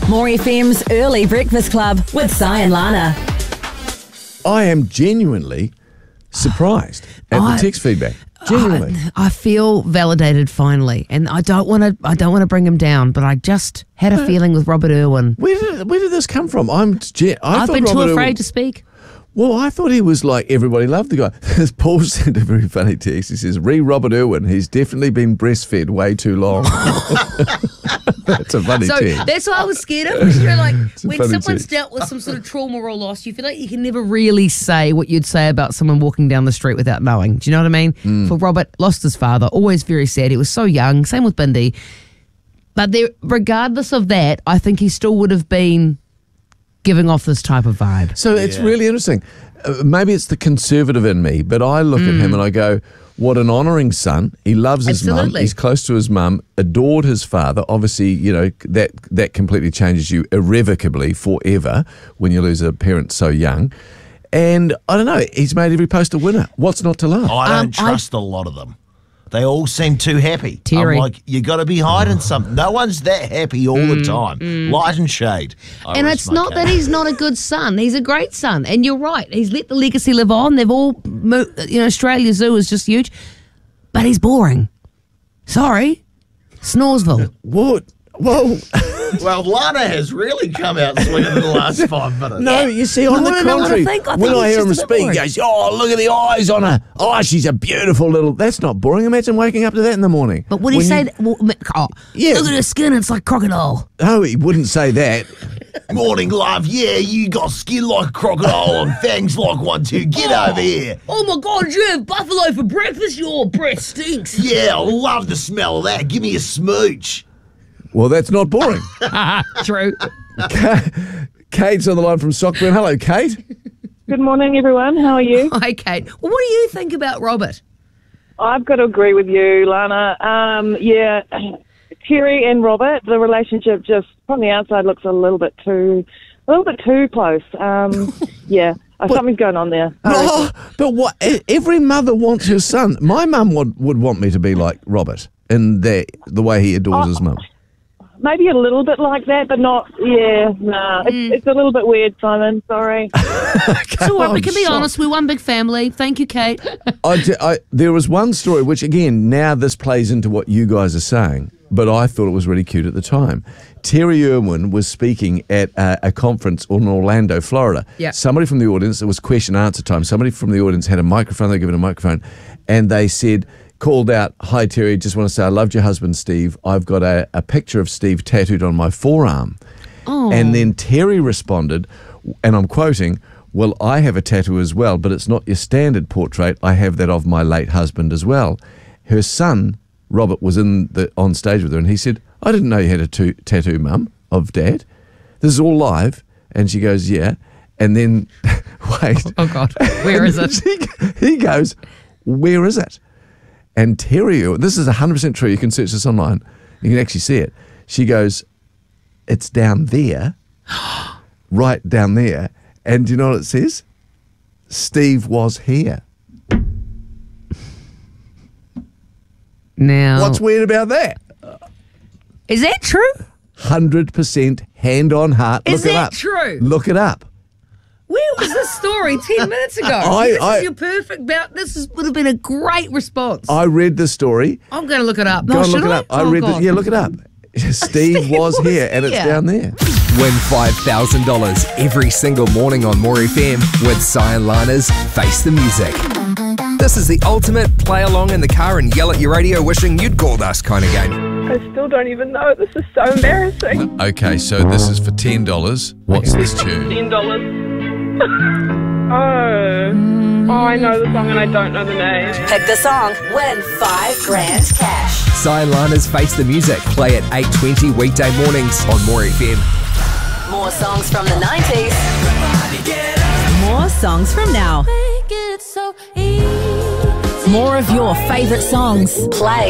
More FM's Early Breakfast Club with Si and Lana. I am genuinely surprised at the text feedback. Genuinely. I feel validated finally, and I don't want to bring him down, but I just had a feeling with Robert Irwin. Where did this come from? I've been too afraid to speak. Well, I thought he was like everybody loved the guy. Paul sent a very funny text. He says, Robert Irwin, he's definitely been breastfed way too long. That's a funny text. That's what I was scared of. You know, like when someone's text. dealt with some sort of trauma or loss, you feel like you can never really say what you'd say about someone walking down the street without knowing. Do you know what I mean? For Robert, lost his father, always very sad. He was so young. Same with Bindi. But regardless of that, I think he still would have been giving off this type of vibe. So it's really interesting. Maybe it's the conservative in me, but I look at him and I go, what an honouring son. He loves his mum. He's close to his mum, adored his father. Obviously, you know, that completely changes you irrevocably forever when you lose a parent so young. And I don't know, he's made every post a winner. What's not to love? I don't trust a lot of them. They all seem too happy. Terry. I'm like, you got to be hiding something. No one's that happy all the time. Light and shade. And it's not that he's not a good son. He's a great son. And you're right. He's let the legacy live on. They've all moved. You know, Australia Zoo is just huge. But he's boring. Sorry. Snoresville. What? Whoa. Well, Lana has really come out swinging in the last 5 minutes. No, you see, on the contrary, when I hear him speak, he goes, oh, look at the eyes on her. Oh, she's a beautiful little... That's not boring. Imagine waking up to that in the morning. But would he say that? Well, look at her skin. It's like crocodile. No, he wouldn't say that. Morning, love. Yeah, you got skin like a crocodile and fangs like one too. Get over here. Oh, my God. Did you have buffalo for breakfast? Your breath stinks. Yeah, I love the smell of that. Give me a smooch. Well, that's not boring. True. Kate's on the line from Stockburn. Hello, Kate. Good morning, everyone. How are you? Hi, Kate. Well, what do you think about Robert? I've got to agree with you, Lana. Terry and Robert, the relationship just from the outside looks a little bit too close. Something's going on there. But what? Every mother wants her son. My mum would want me to be like Robert in the way he adores his mum. Maybe a little bit like that, but not. Yeah, nah. It's a little bit weird, Simon. Sorry. It's all right. We can be honest. We're one big family. Thank you, Kate. There was one story which, again, now this plays into what you guys are saying, but I thought it was really cute at the time. Terry Irwin was speaking at a conference in Orlando, Florida. Yeah. Somebody from the audience, it was question and answer time, somebody from the audience had a microphone, they gave it a microphone, and they called out, hi Terry, just want to say I loved your husband Steve. I've got a picture of Steve tattooed on my forearm. Oh. And then Terry responded, and I'm quoting, well, I have a tattoo as well, but it's not your standard portrait. I have that of my late husband as well. Her son, Robert, was on stage with her, and he said, I didn't know you had a tattoo, Mum, of Dad. This is all live. And she goes, yeah. And then, wait. Oh, God. Where is it? He goes, where is it? And Terry, this is 100% true. You can search this online. You can actually see it. She goes, it's down there, right down there. And do you know what it says? Steve was here. Now, what's weird about that? Is that true? 100% hand on heart. Is Look it that up. true? Look it up. Where was this story 10 minutes ago? This is your perfect bout. Would have been a great response. I read the story. I'm going to look it up. Go and look it up. I read it. Yeah, look it up. Steve was here, and it's down there. Win $5,000 every single morning on More FM with Si and Lana's Face the Music. This is the ultimate play along in the car and yell at your radio wishing you'd called us kind of game. I still don't even know. This is so embarrassing. Okay, so this is for $10. What's this tune? $10. Oh, I know the song and I don't know the name. Pick the song, win $5,000 cash. Si and Lana's Face the Music. Play at 8:20 weekday mornings on More FM. More songs from the 90s. More songs from now. More of your favourite songs. Play